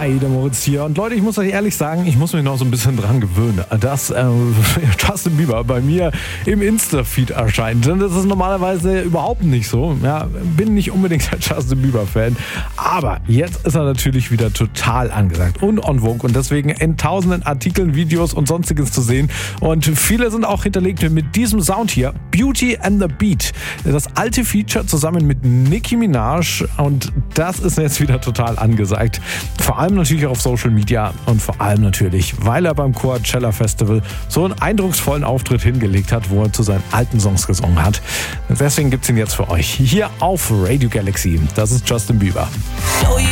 Hi, der Moritz hier. Und Leute, ich muss euch ehrlich sagen, ich muss mich noch so ein bisschen dran gewöhnen, dass Justin Bieber bei mir im Insta-Feed erscheint. Denn das ist normalerweise überhaupt nicht so. Ja, bin nicht unbedingt ein Justin Bieber-Fan. Aber jetzt ist er natürlich wieder total angesagt und on vogue. Und deswegen in tausenden Artikeln, Videos und sonstiges zu sehen. Und viele sind auch hinterlegt mit diesem Sound hier. Beauty and the Beat. Das alte Feature zusammen mit Nicki Minaj. Und das ist jetzt wieder total angesagt. Vor allem natürlich auch auf Social Media und vor allem natürlich, weil er beim Coachella Festival so einen eindrucksvollen Auftritt hingelegt hat, wo er zu seinen alten Songs gesungen hat. Deswegen gibt's ihn jetzt für euch hier auf Radio Galaxy. Das ist Justin Bieber.